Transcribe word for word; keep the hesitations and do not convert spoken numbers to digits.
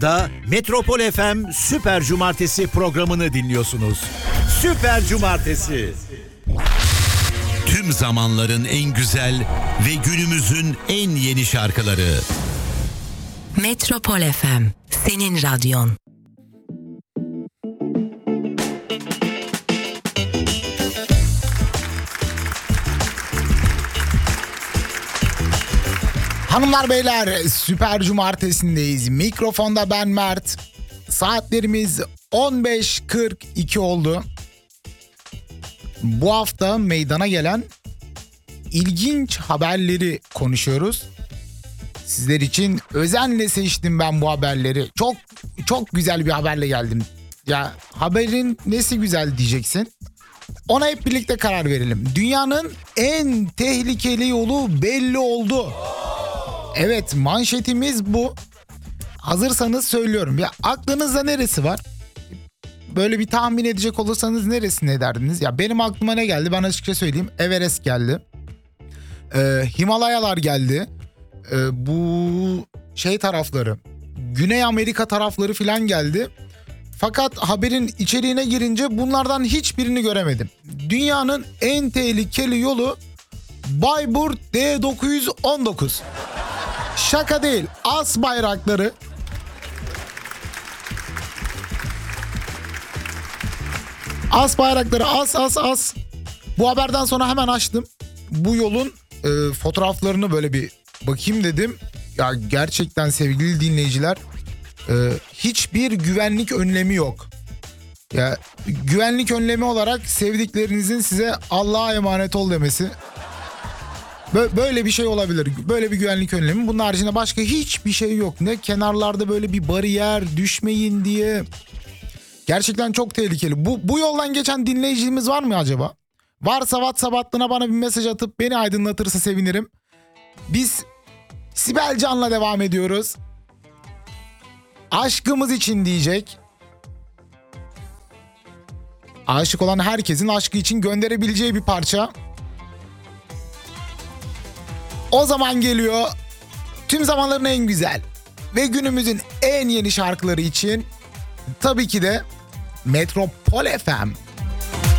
Da Metropol F M Süper Cumartesi programını dinliyorsunuz. Süper Cumartesi. Tüm zamanların en güzel ve günümüzün en yeni şarkıları. Metropol F M, senin radyon. Hanımlar beyler, Süper Cumartesi'ndeyiz. Mikrofonda ben Mert. Saatlerimiz on beş kırk iki oldu. Bu hafta meydana gelen ilginç haberleri konuşuyoruz. Sizler için özenle seçtim ben bu haberleri. Çok çok güzel bir haberle geldim. Ya haberin nesi güzel diyeceksin. Ona hep birlikte karar verelim. Dünyanın en tehlikeli yolu belli oldu. Evet, manşetimiz bu. Hazırsanız söylüyorum. Ya aklınızda neresi var? Böyle bir tahmin edecek olursanız neresini ederdiniz? Ya benim aklıma ne geldi? Ben açıkça söyleyeyim. Everest geldi. Ee, Himalayalar geldi. Ee, bu şey tarafları, Güney Amerika tarafları falan geldi. Fakat haberin içeriğine girince bunlardan hiçbirini göremedim. Dünyanın en tehlikeli yolu Bayburt D dokuz yüz on dokuz. Şaka değil. As bayrakları. As bayrakları as as as. Bu haberden sonra hemen açtım. Bu yolun e, fotoğraflarını böyle bir bakayım dedim. Ya gerçekten sevgili dinleyiciler, e, hiçbir güvenlik önlemi yok. Ya güvenlik önlemi olarak sevdiklerinizin size Allah'a emanet ol demesi. Böyle bir şey olabilir. Böyle bir güvenlik önlemi. Bunun haricinde başka hiçbir şey yok. Ne kenarlarda böyle bir bariyer, düşmeyin diye. Gerçekten çok tehlikeli. Bu, bu yoldan geçen dinleyicimiz var mı acaba? Varsa WhatsApp hattına bana bir mesaj atıp beni aydınlatırsa sevinirim. Biz Sibel Can'la devam ediyoruz. Aşkımız için diyecek. Aşık olan herkesin aşkı için gönderebileceği bir parça. O zaman geliyor tüm zamanların en güzel ve günümüzün en yeni şarkıları için tabii ki de Metropol F M.